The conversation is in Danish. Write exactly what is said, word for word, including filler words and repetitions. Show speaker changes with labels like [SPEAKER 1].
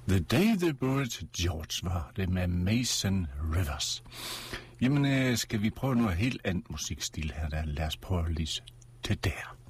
[SPEAKER 1] The Day They Buried George var det med Mason Rivers. Jamen, øh, skal vi prøve noget helt andet musikstil her, der? Lad os prøve lige til der.